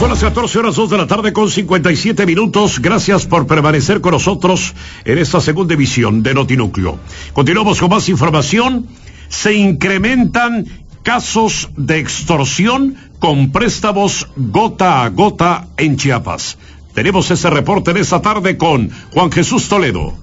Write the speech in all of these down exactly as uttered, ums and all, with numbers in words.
Son las catorce horas dos de la tarde con cincuenta y siete minutos. Gracias por permanecer con nosotros en esta segunda emisión de Notinúcleo. Continuamos con más información. Se incrementan casos de extorsión con préstamos gota a gota en Chiapas. Tenemos ese reporte en esta tarde con Juan Jesús Toledo.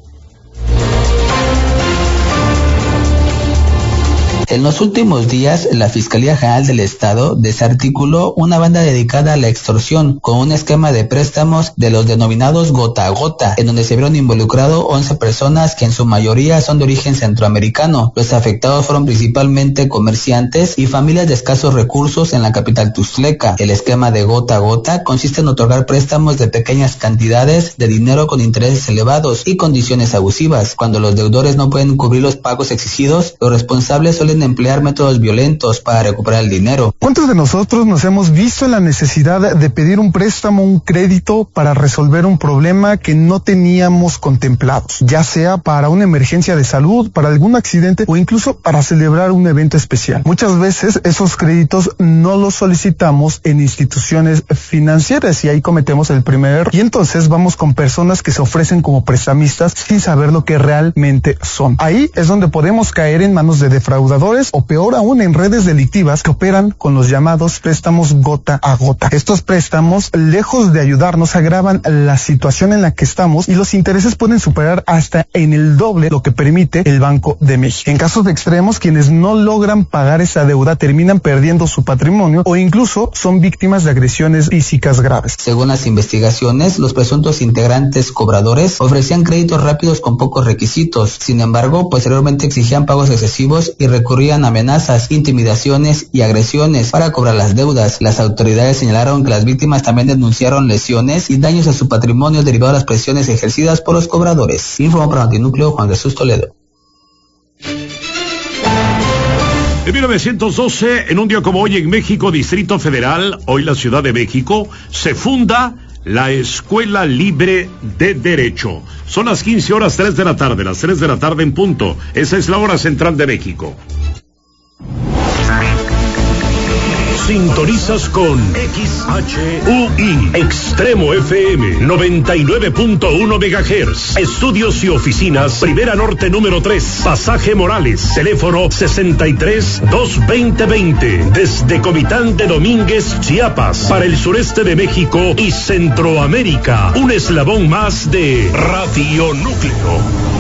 En los últimos días, la Fiscalía General del Estado desarticuló una banda dedicada a la extorsión con un esquema de préstamos de los denominados gota a gota, en donde se vieron involucrados once personas que en su mayoría son de origen centroamericano. Los afectados fueron principalmente comerciantes y familias de escasos recursos en la capital tuxtleca. El esquema de gota a gota consiste en otorgar préstamos de pequeñas cantidades de dinero con intereses elevados y condiciones abusivas. Cuando los deudores no pueden cubrir los pagos exigidos, los responsables suelen emplear métodos violentos para recuperar el dinero. ¿Cuántos de nosotros nos hemos visto en la necesidad de pedir un préstamo, un crédito para resolver un problema que no teníamos contemplados, ya sea para una emergencia de salud, para algún accidente o incluso para celebrar un evento especial? Muchas veces esos créditos no los solicitamos en instituciones financieras y ahí cometemos el primer error. Y entonces vamos con personas que se ofrecen como prestamistas sin saber lo que realmente son. Ahí es donde podemos caer en manos de defraudadores o peor aún en redes delictivas que operan con los llamados préstamos gota a gota. Estos préstamos, lejos de ayudarnos, agravan la situación en la que estamos y los intereses pueden superar hasta en el doble lo que permite el Banco de México. En casos de extremos, quienes no logran pagar esa deuda terminan perdiendo su patrimonio o incluso son víctimas de agresiones físicas graves. Según las investigaciones, los presuntos integrantes cobradores ofrecían créditos rápidos con pocos requisitos. Sin embargo, posteriormente exigían pagos excesivos y recurrían amenazas, intimidaciones y agresiones para cobrar las deudas. Las autoridades señalaron que las víctimas también denunciaron lesiones y daños a su patrimonio derivado de las presiones ejercidas por los cobradores. Informó para Notinúcleo Juan Jesús Toledo. En mil novecientos doce, en un día como hoy en México, Distrito Federal, hoy la Ciudad de México, se funda la Escuela Libre de Derecho. Son las quince horas tres de la tarde, las tres de la tarde en punto. Esa es la hora central de México. Sintonizas con X H U I Extremo F M noventa y nueve punto uno megahertz. Estudios y oficinas, Primera Norte número tres, Pasaje Morales, teléfono sesenta y tres, dos veinte veinte. Desde Comitán de Domínguez, Chiapas, para el sureste de México y Centroamérica. Un eslabón más de Radio Núcleo.